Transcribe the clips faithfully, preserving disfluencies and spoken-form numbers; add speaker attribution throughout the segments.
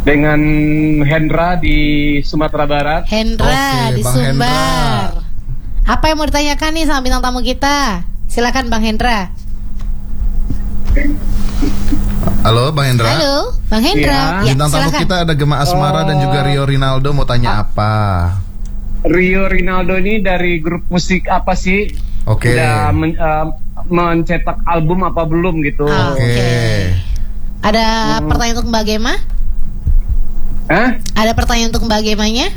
Speaker 1: dengan Hendra di Sumatera Barat.
Speaker 2: Hendra
Speaker 3: Oke,
Speaker 2: di
Speaker 3: Bang
Speaker 2: Sumbar. Apa yang mau ditanyakan nih sama bintang tamu kita? Silakan Bang Hendra.
Speaker 3: Halo Bang Hendra.
Speaker 2: Halo, Bang Hendra.
Speaker 1: Iya.
Speaker 2: Ya,
Speaker 3: Bintang tamu
Speaker 2: silakan.
Speaker 3: kita ada Gemma Asmara dan juga Rio Rinaldo mau tanya apa?
Speaker 1: Rio Rinaldo ini dari grup musik apa sih?
Speaker 3: Oke.
Speaker 1: Udah men- uh, mencetak album apa belum gitu?
Speaker 2: Ah,
Speaker 3: Oke.
Speaker 2: Oke. Ada pertanyaan untuk Mbak Gema?
Speaker 1: Hah?
Speaker 2: Ada pertanyaan untuk Mbak Gemanya?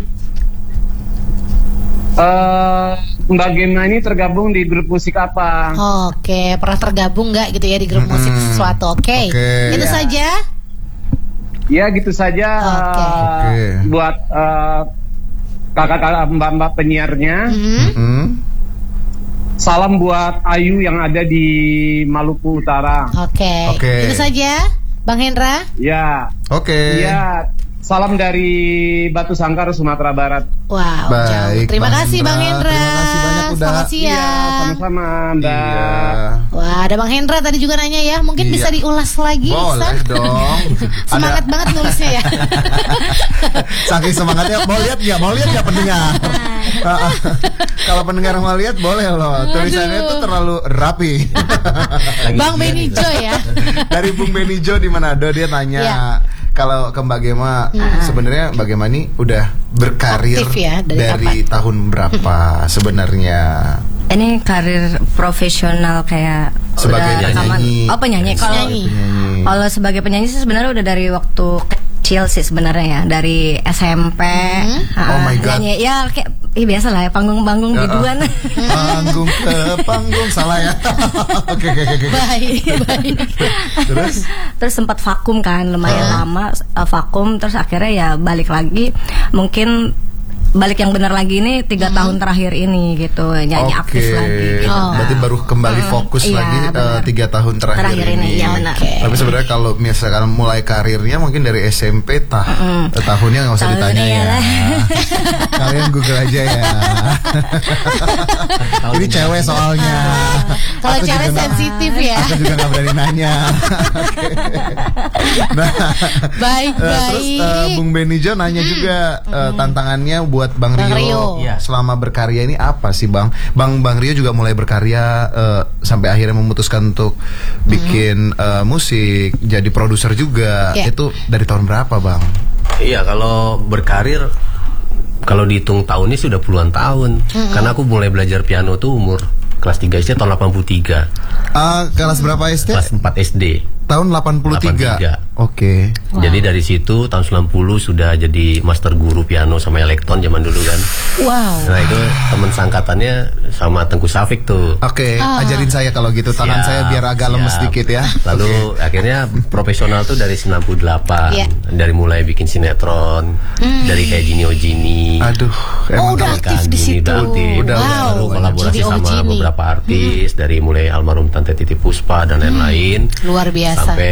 Speaker 1: Eh, Mbak Gema ini tergabung di grup musik apa?
Speaker 2: Oke, pernah tergabung nggak gitu ya di grup musik
Speaker 3: Mm-mm.
Speaker 2: sesuatu? Oke,
Speaker 3: Oke.
Speaker 2: itu
Speaker 1: Ya.
Speaker 2: saja.
Speaker 1: Ya gitu saja.
Speaker 2: Oke.
Speaker 1: eh,
Speaker 3: Oke.
Speaker 1: Buat eh, kakak-kakak mbak-mbak penyiarnya.
Speaker 2: Mhm.
Speaker 3: Hmm?
Speaker 1: Salam buat Ayu yang ada di Maluku Utara.
Speaker 2: Oke,
Speaker 3: Oke.
Speaker 2: itu saja, Bang Hendra.
Speaker 1: Ya,
Speaker 3: Oke.
Speaker 1: ya. Salam dari Batu Sangkar, Sumatera Barat.
Speaker 2: Wow,
Speaker 3: Baik,
Speaker 2: jauh. Terima
Speaker 3: Bang
Speaker 2: kasih Bang
Speaker 3: Hendra.
Speaker 2: Hendra.
Speaker 3: Terima kasih banyak udah-
Speaker 2: Selamat
Speaker 1: Iya,
Speaker 2: siang.
Speaker 1: sama-sama Mbak.
Speaker 3: Iya.
Speaker 2: Wah, ada Bang Hendra tadi juga nanya ya. Mungkin
Speaker 3: Iya.
Speaker 2: bisa diulas lagi,
Speaker 3: Boleh
Speaker 2: San?
Speaker 3: dong.
Speaker 2: Semangat
Speaker 3: Ada-
Speaker 2: banget nulisnya ya.
Speaker 3: Saking semangatnya, mau lihat nggak? Mau lihat nggak pendengar? Kalau pendengar mau lihat boleh loh. Tulisannya itu terlalu rapi.
Speaker 2: Bang Benny Joy ya.
Speaker 3: Dari Bung Benny Jo di Manado dia nanya.
Speaker 2: Iya.
Speaker 3: Kalau ke Mbak Gema, sebenarnya Mbak Gema ini udah berkarir
Speaker 2: Aktif ya, dari
Speaker 3: dari tahun berapa sebenarnya?
Speaker 4: Ini karir profesional kayak
Speaker 3: Sebagai
Speaker 4: udah rekaman.
Speaker 3: penyanyi.
Speaker 4: Oh penyanyi. Kalau
Speaker 2: Penyanyi.
Speaker 3: Penyanyi.
Speaker 4: kalau sebagai penyanyi sih sebenarnya udah dari waktu kecil sih sebenarnya ya, dari S M P.
Speaker 3: Oh my God.
Speaker 4: Nyanyi ya kayak ih, biasa lah ya, panggung-panggung
Speaker 3: Ya,
Speaker 4: biduan.
Speaker 3: Panggung ke panggung salah ya. Oke oke oke.
Speaker 2: Baik, baik.
Speaker 3: Terus
Speaker 4: Terus sempat vakum kan lumayan
Speaker 3: Ah.
Speaker 4: lama uh, vakum, terus akhirnya ya balik lagi, mungkin balik yang benar lagi ini tiga tahun terakhir ini gitu, nyanyi
Speaker 3: oke.
Speaker 4: aktif lagi.
Speaker 2: Oh.
Speaker 3: Berarti baru kembali fokus
Speaker 4: Iya,
Speaker 3: lagi eh,
Speaker 4: benar.
Speaker 3: tiga tahun terakhir,
Speaker 4: Terakhir ini, iya benar.
Speaker 2: Oke.
Speaker 3: Tapi sebenarnya kalau misalkan mulai karirnya mungkin dari S M P tah eh, tahunnya nggak usah
Speaker 4: Tahun
Speaker 3: ditanya
Speaker 4: iya
Speaker 3: ya.
Speaker 4: lah.
Speaker 3: Kalian Google aja ya. Ini cewek soalnya.
Speaker 2: Kalau
Speaker 3: Aku
Speaker 2: cewek
Speaker 3: juga nggak-
Speaker 2: sensitif ya.
Speaker 3: Aku juga nggak berani nanya. Oke. Nah,
Speaker 2: Baik,
Speaker 3: eh, terus
Speaker 2: baik.
Speaker 3: eh, Bung Benny Jo nanya juga eh, tantangannya buat Bang,
Speaker 2: Bang
Speaker 3: Rio,
Speaker 2: Rio.
Speaker 5: Iya.
Speaker 3: selama berkarya ini apa sih Bang? Bang Bang Rio juga mulai berkarya eh, sampai akhirnya memutuskan untuk bikin eh, musik, jadi produser juga.
Speaker 2: Iya.
Speaker 3: Itu dari tahun berapa Bang?
Speaker 5: Iya, kalau berkarir, kalau dihitung tahunnya sudah puluhan tahun. Karena aku mulai belajar piano tuh umur kelas tiga S D tahun delapan puluh tiga.
Speaker 3: Ah, kelas berapa S D?
Speaker 5: Kelas empat S D.
Speaker 3: Tahun delapan puluh tiga.
Speaker 5: delapan puluh tiga.
Speaker 3: Oke.
Speaker 5: Jadi dari situ tahun sembilan puluh sudah jadi master guru piano sama elektron zaman dulu kan.
Speaker 2: Wow.
Speaker 5: Nah itu teman sangkatannya sama Tengku Safik tuh.
Speaker 3: Oke, ajarin saya kalau gitu. Tangan
Speaker 5: Siap,
Speaker 3: saya biar agak lemes
Speaker 5: siap.
Speaker 3: dikit ya.
Speaker 5: Lalu akhirnya profesional tuh dari sembilan puluh delapan.
Speaker 2: Iya.
Speaker 5: Dari mulai bikin sinetron, dari kayak Jini Oh Jini.
Speaker 3: Aduh,
Speaker 2: Oh, udah
Speaker 5: Kan
Speaker 2: aktif di
Speaker 5: Jini
Speaker 2: situ.
Speaker 5: Aktif.
Speaker 3: Udah,
Speaker 2: Wow.
Speaker 5: Lalu kolaborasi
Speaker 2: Jadi
Speaker 5: sama
Speaker 2: Ojini.
Speaker 5: beberapa artis dari mulai almarhum Tante Titi Puspa dan lain-lain.
Speaker 2: Luar biasa.
Speaker 5: Sampai